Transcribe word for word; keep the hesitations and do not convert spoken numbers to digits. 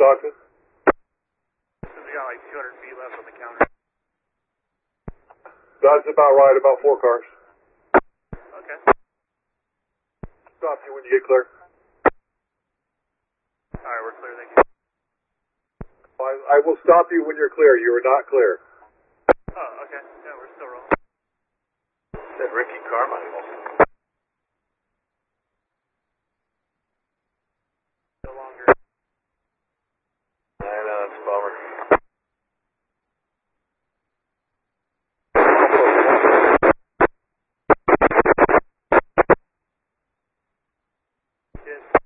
Stockton? We got like two hundred feet left on the counter. That's about right, about four cars. Okay. Stop you when you get clear. Alright, we're clear, thank you. I, I will stop you when you're clear. You are not clear. Oh, okay. Yeah, we're still rolling. Is that Ricky Carmichael? No longer. I know, it's a bummer. Yes.